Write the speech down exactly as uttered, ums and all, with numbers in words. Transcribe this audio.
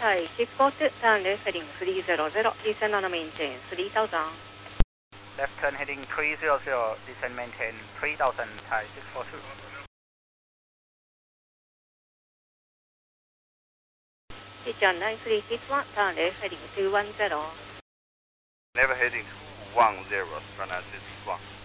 Thai six four two, turn left heading three hundred, descend and maintain three thousand. Left turn heading three hundred, descend maintain three thousand, Thai six four two. Pigeon nine three six one, turn left heading two one zero. Left heading two one zero, Runway six one.